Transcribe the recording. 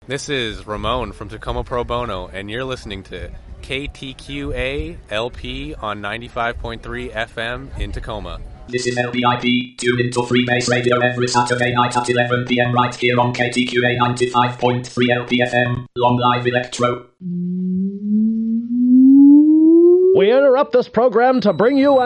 This is Ramon from Tacoma Pro Bono, and you're listening to KTQA LP on 95.3 FM in Tacoma. This is LPIP. Tune into Freebase Radio every Saturday night at 11 p.m. right here on KTQA 95.3 LPFM. Long Live Electro. We interrupt this program to bring you